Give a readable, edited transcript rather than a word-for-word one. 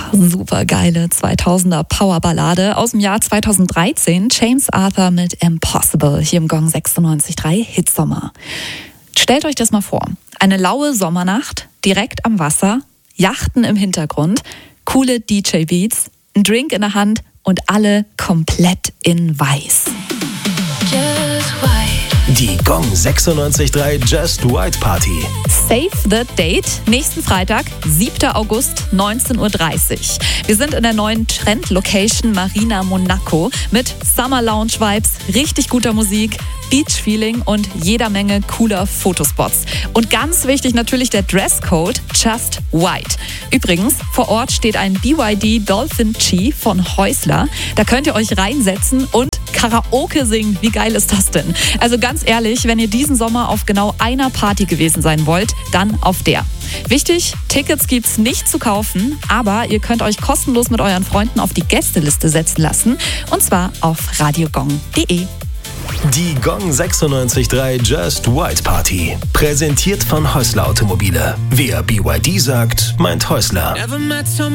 Super geile 2000er Powerballade aus dem Jahr 2013. James Arthur mit Impossible hier im Gong 96.3 Hitsommer. Stellt euch das mal vor. Eine laue Sommernacht, direkt am Wasser, Yachten im Hintergrund, coole DJ-Beats, ein Drink in der Hand und alle komplett in weiß. Die Gong 96.3 Just White Party. Save the Date, nächsten Freitag, 7. August, 19.30 Uhr. Wir sind in der neuen Trend-Location Marina Monaco mit Summer Lounge Vibes, richtig guter Musik, Beach-Feeling und jeder Menge cooler Fotospots. Und ganz wichtig natürlich der Dresscode Just White. Übrigens, vor Ort steht ein BYD Dolphin Chi von Häusler. Da könnt ihr euch reinsetzen und Karaoke singen. Wie geil ist das denn? Also ganz ehrlich, wenn ihr diesen Sommer auf genau einer Party gewesen sein wollt, dann auf der. Wichtig, Tickets gibt's nicht zu kaufen, aber ihr könnt euch kostenlos mit euren Freunden auf die Gästeliste setzen lassen. Und zwar auf radiogong.de. Die Gong 96.3 Just White Party. Präsentiert von Häusler Automobile. Wer BYD sagt, meint Häusler.